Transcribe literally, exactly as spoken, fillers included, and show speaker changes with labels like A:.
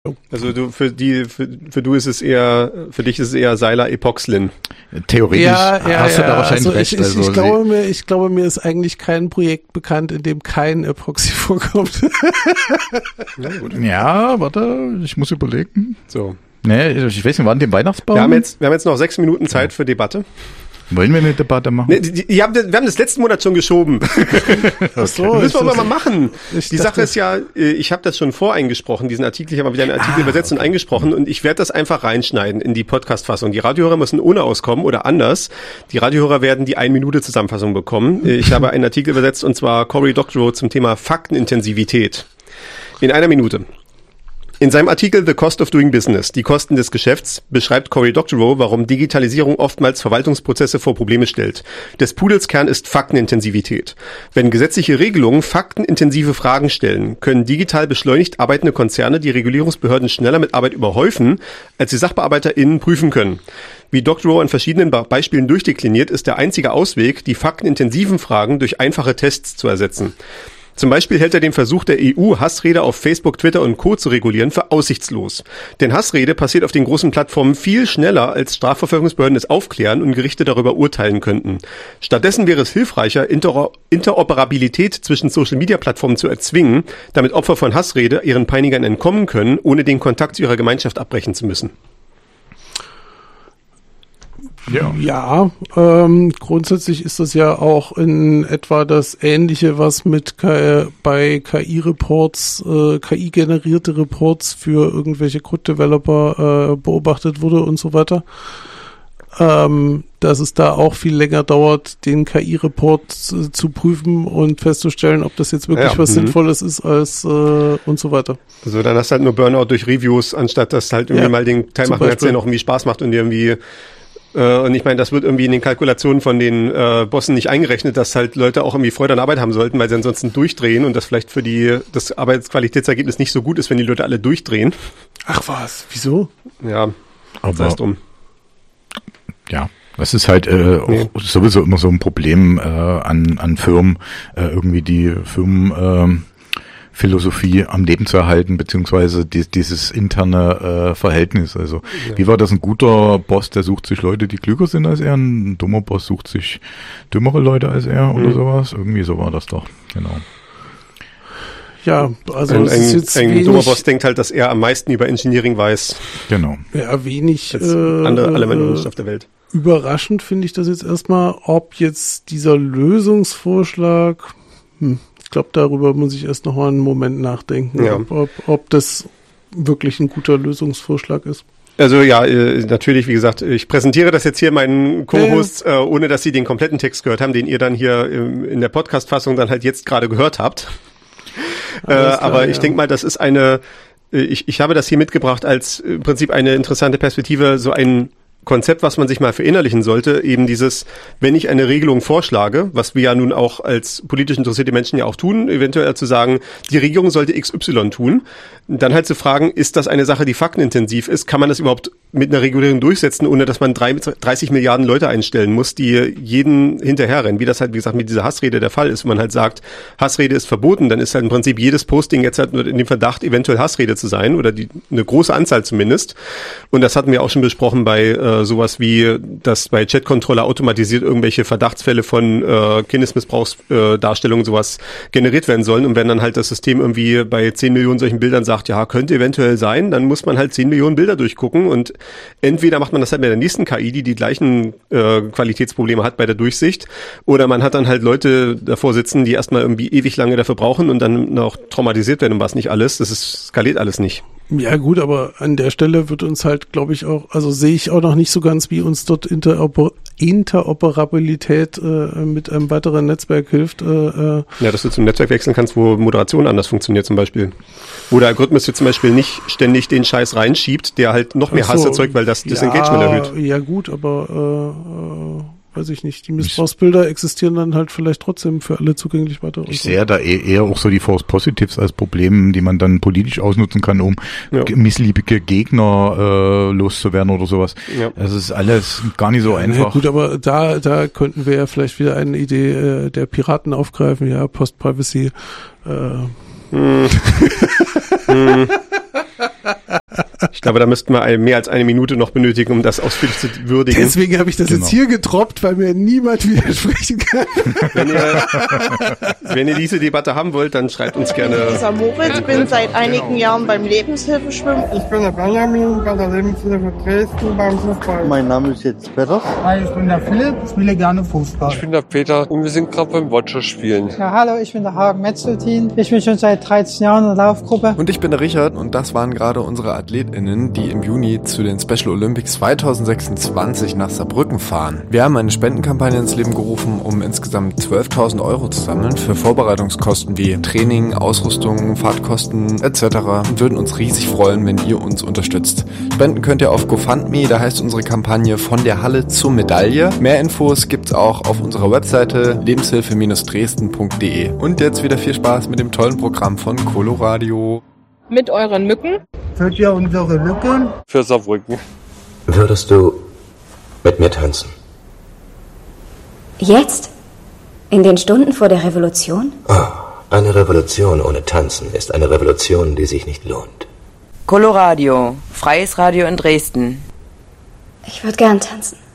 A: Also du für die für, für du ist es eher für dich ist es eher Seiler Epoxlin.
B: Theoretisch
C: ja, ja,
B: hast
C: ja.
B: du da wahrscheinlich
C: also
B: recht.
C: Ich, ich,
B: also
C: ich, glaube mir, ich glaube mir ist eigentlich kein Projekt bekannt, in dem kein Epoxy vorkommt.
B: Ja, gut. Ja, warte, ich muss überlegen.
A: So.
B: Nee, ich weiß nicht, wann den Weihnachtsbaum?
A: Wir haben jetzt wir haben jetzt noch sechs Minuten Zeit für Debatte.
B: Wollen wir eine Debatte machen?
A: Nee, die, die, die haben, wir haben das letzten Monat schon geschoben.
C: Ach so,
A: das müssen wir aber mal machen.
C: Ich
A: Die
C: dachte,
A: Sache ist ja, ich habe das schon voreingesprochen, diesen Artikel. Ich habe mal wieder einen Artikel
B: Ah,
A: übersetzt
B: okay.
A: und eingesprochen und ich werde das einfach reinschneiden in die Podcast-Fassung. Die Radiohörer müssen ohne auskommen oder anders. Die Radiohörer werden die Ein-Minute-Zusammenfassung bekommen. Ich habe einen Artikel übersetzt und zwar Cory Doctorow zum Thema Faktenintensivität. In einer Minute. In seinem Artikel The Cost of Doing Business, die Kosten des Geschäfts, beschreibt Cory Doctorow, warum Digitalisierung oftmals Verwaltungsprozesse vor Probleme stellt. Des Pudels Kern ist Faktenintensivität. Wenn gesetzliche Regelungen faktenintensive Fragen stellen, können digital beschleunigt arbeitende Konzerne die Regulierungsbehörden schneller mit Arbeit überhäufen, als die SachbearbeiterInnen prüfen können. Wie Doctorow an verschiedenen Beispielen durchdekliniert, ist der einzige Ausweg, die faktenintensiven Fragen durch einfache Tests zu ersetzen. Zum Beispiel hält er den Versuch der E U, Hassrede auf Facebook, Twitter und Co. zu regulieren, für aussichtslos. Denn Hassrede passiert auf den großen Plattformen viel schneller, als Strafverfolgungsbehörden es aufklären und Gerichte darüber urteilen könnten. Stattdessen wäre es hilfreicher, Inter- Interoperabilität zwischen Social-Media-Plattformen zu erzwingen, damit Opfer von Hassrede ihren Peinigern entkommen können, ohne den Kontakt zu ihrer Gemeinschaft abbrechen zu müssen.
C: Ja, ja ähm, grundsätzlich ist das ja auch in etwa das Ähnliche, was mit K- bei K I-Reports, äh, K I-generierte Reports für irgendwelche Code-Developer äh, beobachtet wurde und so weiter. Ähm, dass es da auch viel länger dauert, den K I-Report äh, zu prüfen und festzustellen, ob das jetzt wirklich
A: ja,
C: was
A: mhm.
C: Sinnvolles ist als äh, und so weiter.
A: Also dann hast du halt nur Burnout durch Reviews, anstatt dass halt irgendwie
C: Ja,
A: mal den Teil
C: zum
A: machen, als der
C: Beispiel.
A: noch irgendwie Spaß macht und irgendwie äh, und ich meine, das wird irgendwie in den Kalkulationen von den äh, Bossen nicht eingerechnet, dass halt Leute auch irgendwie Freude an Arbeit haben sollten, weil sie ansonsten durchdrehen und das vielleicht für die das Arbeitsqualitätsergebnis nicht so gut ist, wenn die Leute alle durchdrehen.
C: Ach was, wieso?
A: Ja,
B: Aber
A: sei es drum.
B: ja, das ist halt äh, auch
A: Nee.
B: sowieso immer so ein Problem äh, an an Firmen, äh, irgendwie die Firmen ähm, Philosophie am Leben zu erhalten, beziehungsweise die, dieses interne äh, Verhältnis. Also
A: Ja.
B: wie war das? Ein guter Boss, der sucht sich Leute, die klüger sind als er, ein dummer Boss sucht sich dümmere Leute als er oder
A: Mhm.
B: sowas. Irgendwie so war das doch, genau.
C: Ja, also
A: Ein,
C: es ist
A: ein,
C: jetzt
A: ein
C: wenig,
A: dummer Boss denkt halt, dass er am meisten über Engineering weiß
B: Genau.
C: ja, wenig
A: als
C: äh,
A: andere alle Menschen
C: äh,
A: auf der Welt.
C: überraschend finde ich das jetzt erstmal, ob jetzt dieser Lösungsvorschlag, hm, ich glaube, darüber muss ich erst noch mal einen Moment nachdenken,
A: Ja.
C: ob, ob, ob das wirklich ein guter Lösungsvorschlag ist.
A: Also ja, äh, natürlich, wie gesagt, ich präsentiere das jetzt hier meinen Co-Hosts, äh, ohne dass sie den kompletten Text gehört haben, den ihr dann hier ähm, in der Podcast-Fassung dann halt jetzt gerade gehört habt. Äh,
C: Alles klar,
A: aber ich
C: ja.
A: denke mal, das ist eine, äh, ich, ich habe das hier mitgebracht als äh, im Prinzip eine interessante Perspektive, so ein Konzept, was man sich mal verinnerlichen sollte, eben dieses, wenn ich eine Regelung vorschlage, was wir ja nun auch als politisch interessierte Menschen ja auch tun, eventuell zu sagen, die Regierung sollte X Y tun, dann halt zu fragen, ist das eine Sache, die faktenintensiv ist, kann man das überhaupt mit einer Regulierung durchsetzen, ohne dass man drei, dreißig Milliarden Leute einstellen muss, die jeden hinterherrennen, wie das halt, wie gesagt, mit dieser Hassrede der Fall ist, wenn man halt sagt, Hassrede ist verboten, dann ist halt im Prinzip jedes Posting jetzt halt nur in dem Verdacht, eventuell Hassrede zu sein, oder die, eine große Anzahl zumindest. Und das hatten wir auch schon besprochen bei äh, sowas wie, dass bei Chat-Controller automatisiert irgendwelche Verdachtsfälle von äh, Kindesmissbrauchsdarstellungen äh, sowas generiert werden sollen. Und wenn dann halt das System irgendwie bei zehn Millionen solchen Bildern sagt, ja, könnte eventuell sein, dann muss man halt zehn Millionen Bilder durchgucken und entweder macht man das halt mit der nächsten K I, die die gleichen äh, Qualitätsprobleme hat bei der Durchsicht, oder man hat dann halt Leute davor sitzen, die erstmal irgendwie ewig lange dafür brauchen und dann noch traumatisiert werden und was nicht alles. Das ist, skaliert alles nicht.
C: Ja gut, aber an der Stelle wird uns halt, glaube ich, auch, also sehe ich auch noch nicht so ganz, wie uns dort Interoper- Interoperabilität äh, mit einem weiteren Netzwerk hilft. Äh, äh.
A: Ja, dass du zum Netzwerk wechseln kannst, wo Moderation anders funktioniert zum Beispiel. Wo der Algorithmus jetzt zum Beispiel nicht ständig den Scheiß reinschiebt, der halt noch mehr
C: Ach so,
A: Hass erzeugt, weil das das
C: ja,
A: Engagement erhöht.
C: Ja gut, aber äh, äh, weiß ich nicht, die Missbrauchsbilder existieren dann halt vielleicht trotzdem für alle zugänglich weiter.
B: Ich sehe da eher, eher auch so die False Positives als Problem, die man dann politisch ausnutzen kann, um
A: Ja.
B: g- missliebige Gegner äh, loszuwerden oder sowas.
A: Ja.
B: Das ist alles gar nicht so
C: Ja,
B: einfach.
C: gut, aber da da könnten wir ja vielleicht wieder eine Idee äh, der Piraten aufgreifen, ja, Post-Privacy. Äh,
A: Hm. Hm. Ich glaube, da müssten wir mehr als eine Minute noch benötigen, um das ausführlich zu würdigen.
C: Deswegen habe ich das genau. jetzt hier getroppt, weil mir niemand widersprechen kann.
A: Wenn ihr, wenn ihr diese Debatte haben wollt, dann schreibt uns gerne.
D: Ich bin Lisa Moritz, bin seit einigen Jahren beim Lebenshilfeschwimmen.
E: Ich bin der Benjamin bei der Lebenshilfe Dresden beim Fußball.
F: Mein Name ist jetzt Peter.
E: Hi, ich bin der Philipp, ich spiele gerne Fußball.
G: Ich bin der Peter und wir sind gerade beim Watcher spielen.
H: Ja, hallo, ich bin der Hagen Metzeltin. Ich bin schon seit dreizehn Jahren in der Laufgruppe.
I: Und ich bin der Richard und das waren gerade unsere AthletInnen, die im Juni zu den Special Olympics zwanzig sechsundzwanzig nach Saarbrücken fahren. Wir haben eine Spendenkampagne ins Leben gerufen, um insgesamt zwölftausend Euro zu sammeln für Vorbereitungskosten wie Training, Ausrüstung, Fahrtkosten et cetera und würden uns riesig freuen, wenn ihr uns unterstützt. Spenden könnt ihr auf GoFundMe, da heißt unsere Kampagne Von der Halle zur Medaille. Mehr Infos gibt's auch auf unserer Webseite lebenshilfe Dresden punkt de. Und jetzt wieder viel Spaß mit dem tollen Programm von Coloradio.
J: Mit euren Mücken?
E: Hört ihr unsere Lücken?
G: Für Saarbrücken.
K: Würdest du mit mir tanzen?
L: Jetzt? In den Stunden vor der Revolution?
K: Oh, eine Revolution ohne Tanzen ist eine Revolution, die sich nicht lohnt.
M: Coloradio, freies Radio in Dresden.
L: Ich würde gern tanzen.